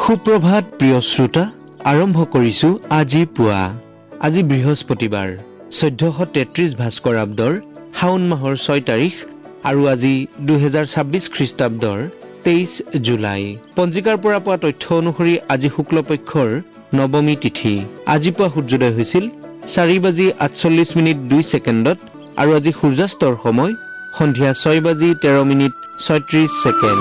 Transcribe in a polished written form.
সুপ্ৰভাত প্ৰিয় শ্ৰোতা, আৰম্ভ কৰিছো আজি পুৱা। আজি বৃহস্পতিবাৰ 1433 ভাস্কৰাব্দৰ শাওন মাহৰ 6 তাৰিখ আৰু আজি 2026 খ্ৰীষ্টাব্দৰ 23 জুলাই। পঞ্জিকাৰ পৰা পোৱা তথ্য অনুসৰি আজি শুক্লপক্ষৰ নৱমী তিথি। আজি পুৱা সূৰ্যোদয় হৈছিল 4:48:02 আৰু আজি সূৰ্যাস্তৰ সময় সন্ধিয়া 6:13:36